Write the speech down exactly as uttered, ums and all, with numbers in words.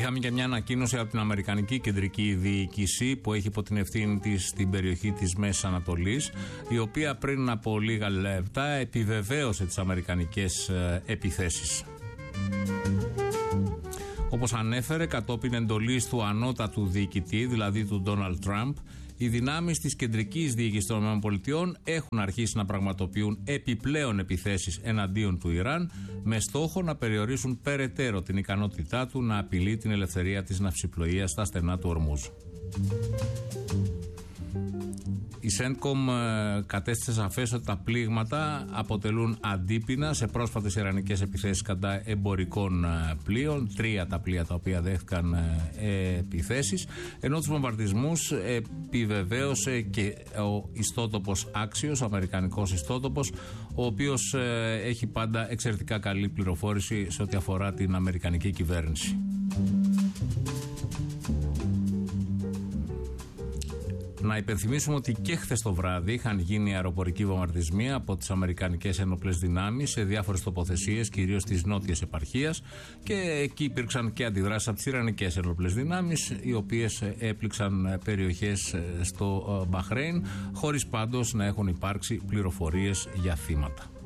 Είχαμε και μια ανακοίνωση από την Αμερικανική Κεντρική Διοίκηση που έχει υπό την ευθύνη της στην περιοχή της Μέσης Ανατολής, η οποία πριν από λίγα λεπτά επιβεβαίωσε τις αμερικανικές επιθέσεις. Όπως ανέφερε, κατόπιν εντολής του ανώτατου διοικητή, δηλαδή του Ντόναλντ Τραμπ, οι δυνάμεις της κεντρικής διοίκησης των ΗΠΑ έχουν αρχίσει να πραγματοποιούν επιπλέον επιθέσεις εναντίον του Ιράν με στόχο να περιορίσουν περαιτέρω την ικανότητά του να απειλεί την ελευθερία της ναυσιπλοείας στα στενά του Ορμούζ. Η Σέντκομ κατέστησε σαφές ότι τα πλήγματα αποτελούν αντίπεινα σε πρόσφατες ιρανικές επιθέσεις κατά εμπορικών πλοίων, τρία τα πλοία τα οποία δέχτηκαν επιθέσεις, ενώ τους βομβαρδισμούς επιβεβαίωσε και ο ιστότοπος Άξιος, ο αμερικανικός ιστότοπος, ο οποίος έχει πάντα εξαιρετικά καλή πληροφόρηση σε ό,τι αφορά την αμερικανική κυβέρνηση. Να υπενθυμίσουμε ότι και χθες το βράδυ είχαν γίνει αεροπορικοί βομβαρδισμοί από τις αμερικανικές ενόπλες δυνάμεις σε διάφορες τοποθεσίες, κυρίως της νότιας επαρχίας, και εκεί υπήρξαν και αντιδράσεις από τις ιρανικές ενόπλες δυνάμεις, οι οποίες έπληξαν περιοχές στο Μπαχρέιν, χωρίς πάντως να έχουν υπάρξει πληροφορίες για θύματα.